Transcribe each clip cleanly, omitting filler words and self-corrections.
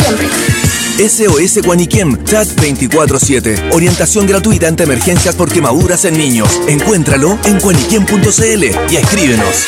siempre. SOS Guaniquem, chat 24/7. Orientación gratuita ante emergencias por quemaduras en niños. Encuéntralo en guaniquem.cl y escríbenos.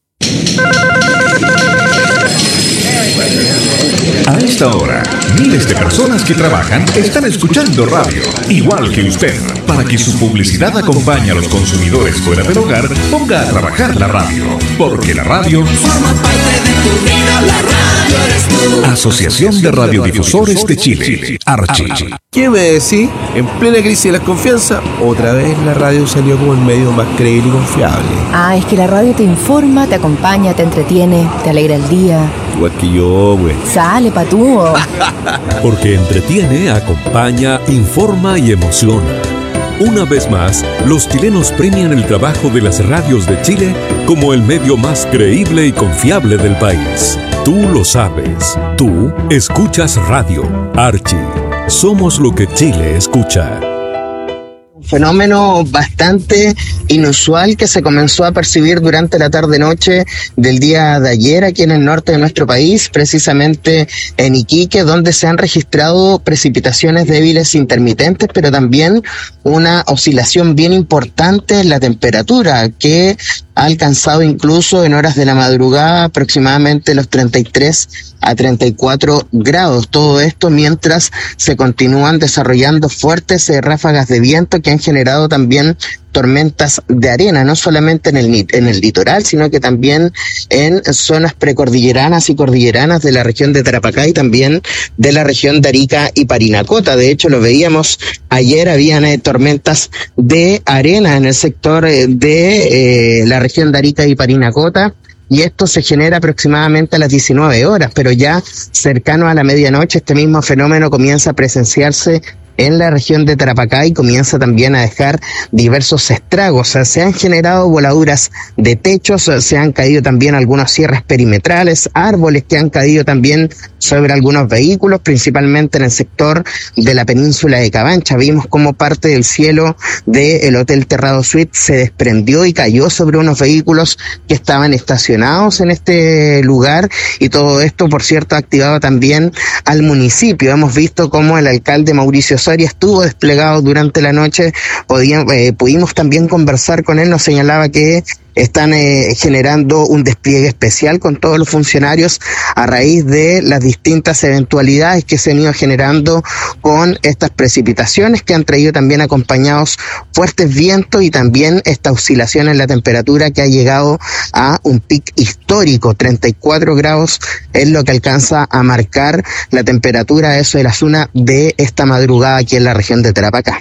A esta hora, miles de personas que trabajan están escuchando radio, igual que usted. Para que su publicidad acompañe a los consumidores fuera del hogar, ponga a trabajar la radio, porque la radio forma parte de tu vida, la radio eres tú. Asociación de Radiodifusores de Chile, Archi. ¿Qué me decís? En plena crisis de la confianza, otra vez la radio salió como el medio más creíble y confiable. Es que la radio te informa, te acompaña, te entretiene, te alegra el día. Igual que yo, güey. Sale, patúo. Porque entretiene, acompaña, informa y emociona. Una vez más, los chilenos premian el trabajo de las radios de Chile como el medio más creíble y confiable del país. Tú lo sabes. Tú escuchas radio. Archi. Somos lo que Chile escucha. Fenómeno bastante inusual que se comenzó a percibir durante la tarde-noche del día de ayer aquí en el norte de nuestro país, precisamente en Iquique, donde se han registrado precipitaciones débiles intermitentes, pero también una oscilación bien importante en la temperatura, que ha alcanzado incluso en horas de la madrugada aproximadamente los 33 a 34 grados. Todo esto mientras se continúan desarrollando fuertes ráfagas de viento que han generado también tormentas de arena, no solamente en el litoral, sino que también en zonas precordilleranas y cordilleranas de la región de Tarapacá y también de la región de Arica y Parinacota. De hecho, lo veíamos ayer, habían tormentas de arena en el sector de la región de Arica y Parinacota. Y esto se genera aproximadamente a las 19 horas, pero ya cercano a la medianoche este mismo fenómeno comienza a presenciarse en la región de Tarapacá y comienza también a dejar diversos estragos. O sea, se han generado voladuras de techos, se han caído también algunos cierres perimetrales, árboles que han caído también sobre algunos vehículos, principalmente en el sector de la península de Cabancha. Vimos cómo parte del cielo del Hotel Terrado Suite se desprendió y cayó sobre unos vehículos que estaban estacionados en este lugar, y todo esto, por cierto, ha activado también al municipio. Hemos visto cómo el alcalde Mauricio Soria estuvo desplegado durante la noche. Pudimos también conversar con él, nos señalaba que están generando un despliegue especial con todos los funcionarios a raíz de las distintas eventualidades que se han ido generando con estas precipitaciones, que han traído también acompañados fuertes vientos y también esta oscilación en la temperatura que ha llegado a un pic histórico. 34 grados es lo que alcanza a marcar la temperatura, eso de la zona de esta madrugada aquí en la región de Tarapacá.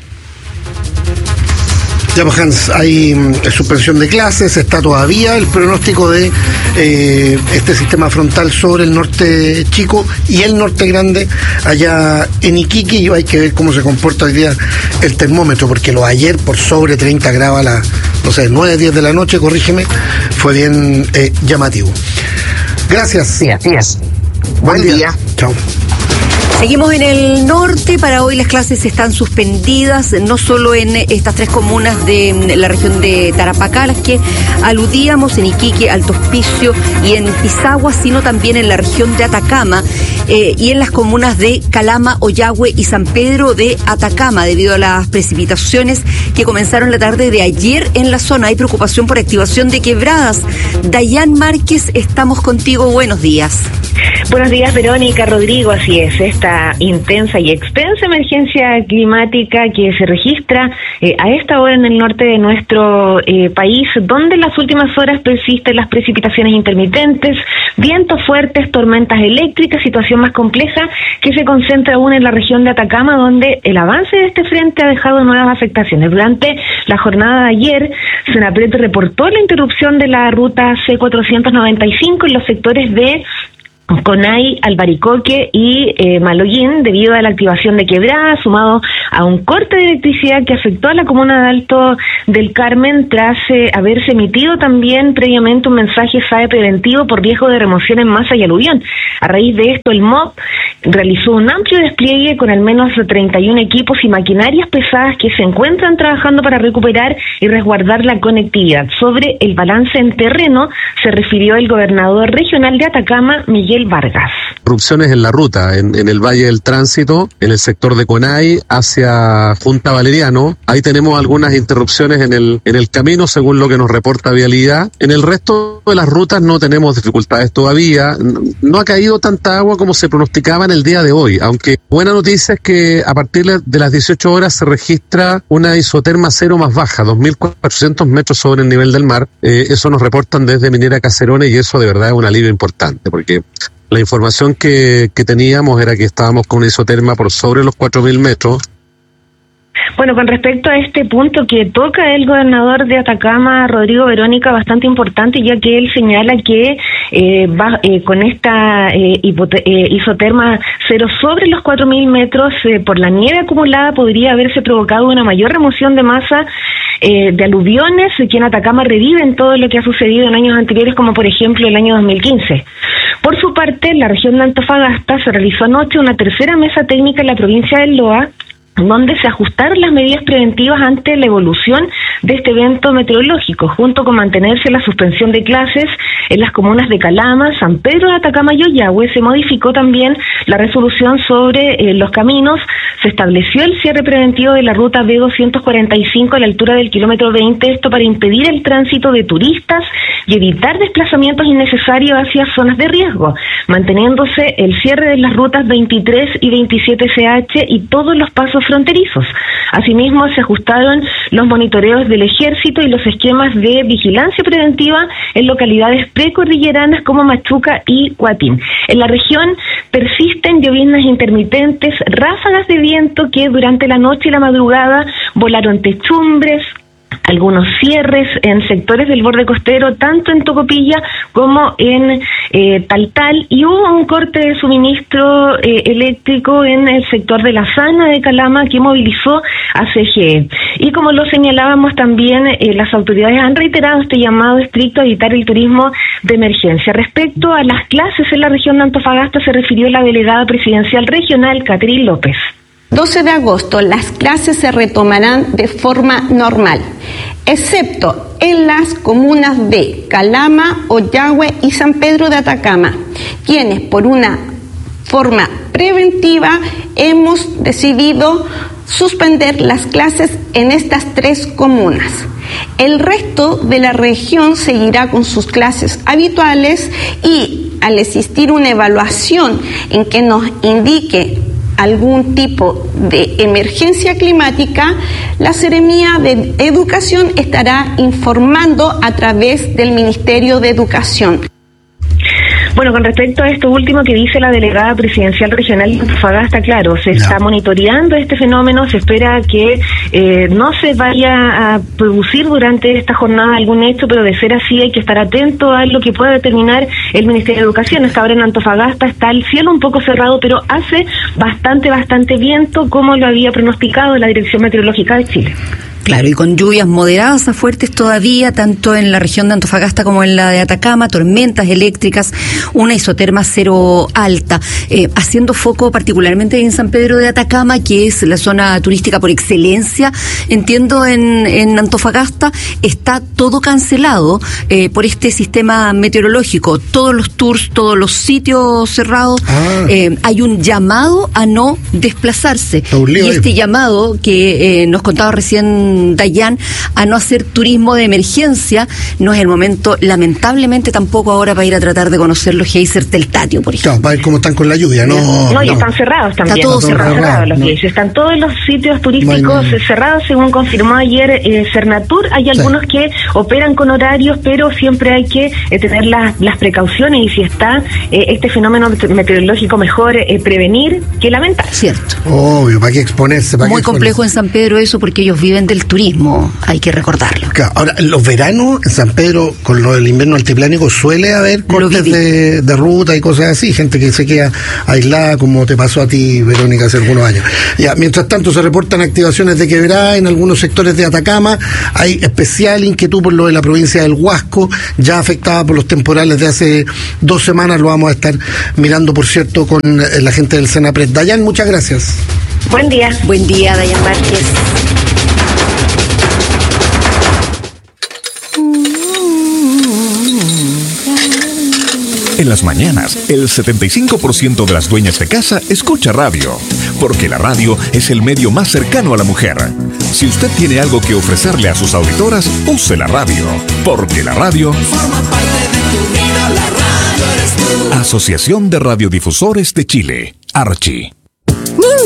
Ya, pues, Hans, hay suspensión de clases, está todavía el pronóstico de este sistema frontal sobre el norte chico y el norte grande allá en Iquique, y hay que ver cómo se comporta hoy día el termómetro, porque lo ayer por sobre 30 grados a las, 9, 10 de la noche, corrígeme, fue bien llamativo. Gracias. Sí, así es. Buen día. Chao. Seguimos en el norte. Para hoy las clases están suspendidas, no solo en estas tres comunas de la región de Tarapacá, las que aludíamos, en Iquique, Alto Hospicio y en Pisagua, sino también en la región de Atacama y en las comunas de Calama, Ollagüe y San Pedro de Atacama, debido a las precipitaciones que comenzaron la tarde de ayer en la zona. Hay preocupación por activación de quebradas. Dayan Márquez, estamos contigo. Buenos días. Buenos días, Verónica, Rodrigo. Así es, esta intensa y extensa emergencia climática que se registra a esta hora en el norte de nuestro país, donde en las últimas horas persisten las precipitaciones intermitentes, vientos fuertes, tormentas eléctricas, situación más compleja que se concentra aún en la región de Atacama, donde el avance de este frente ha dejado nuevas afectaciones. Durante la jornada de ayer, Senapred reportó la interrupción de la ruta C495 en los sectores de Conay, Albaricoque y Maloyín, debido a la activación de quebradas, sumado a un corte de electricidad que afectó a la comuna de Alto del Carmen tras haberse emitido también previamente un mensaje SAE preventivo por riesgo de remoción en masa y aluvión. A raíz de esto, el MOP realizó un amplio despliegue con al menos 31 equipos y maquinarias pesadas que se encuentran trabajando para recuperar y resguardar la conectividad. Sobre el balance en terreno se refirió el gobernador regional de Atacama, Miguel Vargas. Interrupciones en la ruta, en el Valle del Tránsito, en el sector de Conay hacia Junta Valeriano. Ahí tenemos algunas interrupciones en el camino, según lo que nos reporta Vialidad. En el resto de las rutas no tenemos dificultades todavía. No ha caído tanta agua como se pronosticaba en el día de hoy, aunque buena noticia es que a partir de las 18 horas se registra una isoterma cero más baja, 2.400 metros sobre el nivel del mar. Eso nos reportan desde Minera Caserones y eso de verdad es un alivio importante, porque la información que teníamos era que estábamos con una isoterma por sobre los 4.000 metros. Bueno, con respecto a este punto que toca el gobernador de Atacama, Rodrigo Verónica, bastante importante, ya que él señala que con esta isoterma cero sobre los 4.000 metros, por la nieve acumulada podría haberse provocado una mayor remoción de masa de aluviones que en Atacama reviven todo lo que ha sucedido en años anteriores, como por ejemplo el año 2015. Por su parte, en la región de Antofagasta se realizó anoche una tercera mesa técnica en la provincia del Loa, donde se ajustaron las medidas preventivas ante la evolución de este evento meteorológico, junto con mantenerse la suspensión de clases en las comunas de Calama, San Pedro de Atacama y Ollagüe. Se modificó también la resolución sobre los caminos, se estableció el cierre preventivo de la ruta B245 a la altura del kilómetro 20, esto para impedir el tránsito de turistas y evitar desplazamientos innecesarios hacia zonas de riesgo, manteniéndose el cierre de las rutas 23 y 27CH y todos los pasos fronterizos. Asimismo, se ajustaron los monitoreos del ejército y los esquemas de vigilancia preventiva en localidades precordilleranas como Machuca y Huatín. En la región persisten lloviznas intermitentes, ráfagas de viento que durante la noche y la madrugada volaron techumbres, algunos cierres en sectores del borde costero, tanto en Tocopilla como en Taltal, y hubo un corte de suministro eléctrico en el sector de La Sana de Calama que movilizó a CGE. Y como lo señalábamos también, las autoridades han reiterado este llamado estricto a evitar el turismo de emergencia. Respecto a las clases en la región de Antofagasta, se refirió la delegada presidencial regional, Catherine López. 12 de agosto las clases se retomarán de forma normal, excepto en las comunas de Calama, Ollagüe y San Pedro de Atacama, quienes por una forma preventiva hemos decidido suspender las clases en estas 3 comunas. El resto de la región seguirá con sus clases habituales y al existir una evaluación en que nos indique algún tipo de emergencia climática, la Seremía de Educación estará informando a través del Ministerio de Educación. Bueno, con respecto a esto último que dice la delegada presidencial regional de Antofagasta, claro, se está monitoreando este fenómeno, se espera que no se vaya a producir durante esta jornada algún hecho, pero de ser así hay que estar atento a lo que pueda determinar el Ministerio de Educación. Hasta ahora en Antofagasta está el cielo un poco cerrado, pero hace bastante viento, como lo había pronosticado la Dirección Meteorológica de Chile. Claro, y con lluvias moderadas a fuertes todavía, tanto en la región de Antofagasta como en la de Atacama, tormentas eléctricas, una isoterma cero alta, haciendo foco particularmente en San Pedro de Atacama, que es la zona turística por excelencia, entiendo, en Antofagasta. Está todo cancelado por este sistema meteorológico, todos los tours, todos los sitios cerrados. Hay un llamado a no desplazarse, y este llamado que nos contaba recién Dayan, a no hacer turismo de emergencia, no es el momento, lamentablemente, tampoco ahora para ir a tratar de conocer los geysers del Tatio, por ejemplo. Claro, para ver cómo están con la lluvia, ¿no? Y están cerrados también. Está todo cerrado. Los geysers. Están todos los sitios turísticos cerrados, según confirmó ayer Cernatur. Hay algunos que operan con horarios, pero siempre hay que tener las precauciones, y si está este fenómeno meteorológico, mejor prevenir que lamentar. Cierto. Obvio, ¿para qué exponerse? Muy complejo en San Pedro eso, porque ellos viven del turismo, hay que recordarlo. Claro, ahora, los veranos en San Pedro, con lo del invierno altiplánico, suele haber cortes de ruta y cosas así, gente que se queda aislada, como te pasó a ti, Verónica, hace algunos años. Ya, mientras tanto, se reportan activaciones de quebrada en algunos sectores de Atacama. Hay especial inquietud por lo de la provincia del Huasco, ya afectada por los temporales de hace 2 semanas. Lo vamos a estar mirando, por cierto, con la gente del Senapred. Dayan, muchas gracias. Buen día. Buen día, Dayan Márquez. En las mañanas, el 75% de las dueñas de casa escucha radio, porque la radio es el medio más cercano a la mujer. Si usted tiene algo que ofrecerle a sus auditoras, use la radio, porque la radio forma parte de tu vida, la radio eres tú. Asociación de Radiodifusores de Chile, Archi.